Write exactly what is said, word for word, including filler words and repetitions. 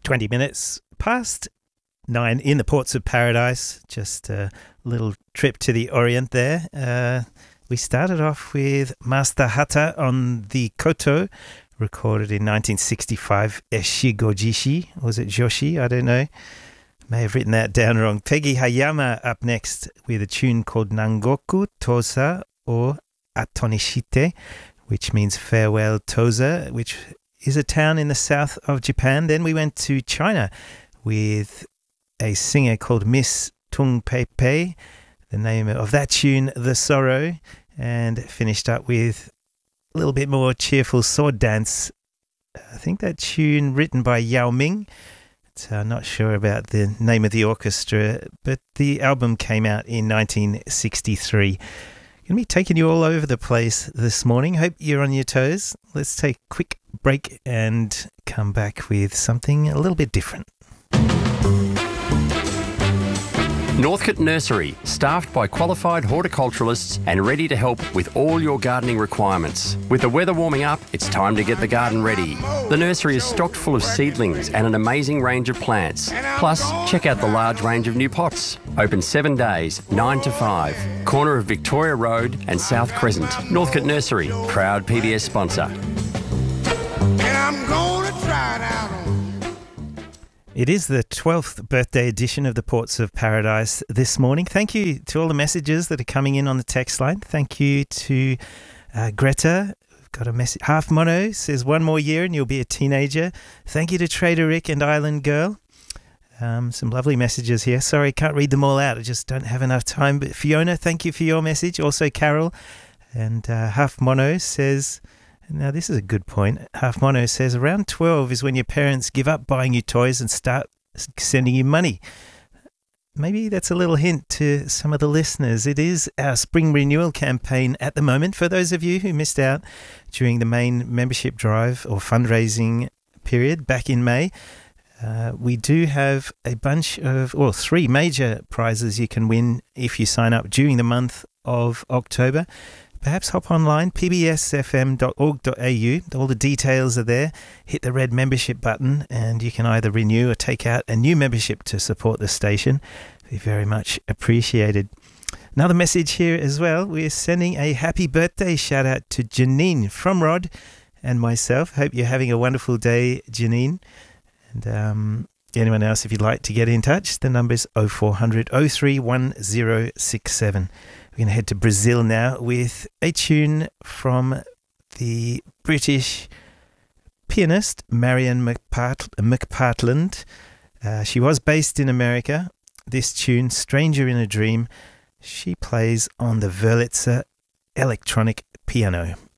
twenty minutes past nine in the Ports of Paradise. Just a little trip to the Orient there. Uh, we started off with Master Hata on the Koto, recorded in nineteen sixty-five. Eshigojishi, was it Joshi? I don't know. May have written that down wrong. Peggy Hayama up next with a tune called Nangoku Tosa or Atonishite, which means farewell Tosa, which is a town in the south of Japan. Then we went to China with a singer called Miss Tung Pei Pei, the name of that tune, The Sorrow, and finished up with a little bit more cheerful sword dance. I think that tune written by Yao Ming. So I'm not sure about the name of the orchestra, but the album came out in nineteen sixty-three. Going to be taking you all over the place this morning. Hope you're on your toes. Let's take a quick break and come back with something a little bit different. Northcote Nursery, staffed by qualified horticulturalists and ready to help with all your gardening requirements. With the weather warming up, it's time to get the garden ready. The nursery is stocked full of seedlings and an amazing range of plants. Plus, check out the large range of new pots. Open seven days, nine to five. Corner of Victoria Road and South Crescent. Northcote Nursery, proud P B S sponsor. And I'm gonna try it out on. It is the twelfth birthday edition of the Ports of Paradise this morning. Thank you to all the messages that are coming in on the text line. Thank you to uh, Greta. We've got a message. Half Mono says, one more year and you'll be a teenager. Thank you to Trader Rick and Island Girl. Um, some lovely messages here. Sorry, can't read them all out. I just don't have enough time. But Fiona, thank you for your message. Also Carol. And uh, Half Mono says... Now, this is a good point. Half Mono says around twelve is when your parents give up buying you toys and start sending you money. Maybe that's a little hint to some of the listeners. It is our spring renewal campaign at the moment. For those of you who missed out during the main membership drive or fundraising period back in May, uh, we do have a bunch of, or three major prizes you can win if you sign up during the month of October. Perhaps hop online, p b s f m dot org dot a u. All the details are there. Hit the red membership button and you can either renew or take out a new membership to support the station. Be very much appreciated. Another message here as well. We're sending a happy birthday shout out to Janine from Rod and myself. Hope you're having a wonderful day, Janine. And um, anyone else, if you'd like to get in touch, the number is oh four hundred, oh three one oh six seven. We're going to head to Brazil now with a tune from the British pianist Marian McPart- McPartland. Uh, she was based in America. This tune, Stranger in a Dream, she plays on the Wurlitzer electronic piano.